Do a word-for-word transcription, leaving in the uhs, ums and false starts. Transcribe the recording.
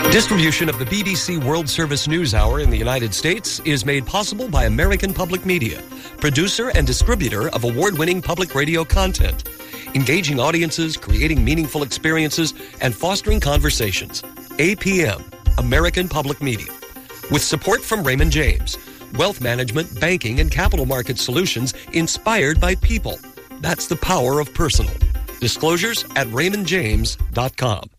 Distribution of the B B C World Service News Hour in the United States is made possible by American Public Media, producer and distributor of award-winning public radio content, engaging audiences, creating meaningful experiences, and fostering conversations. A P M, American Public Media. With support from Raymond James, wealth management, banking, and capital market solutions inspired by people. That's the power of personal. Disclosures at raymond james dot com.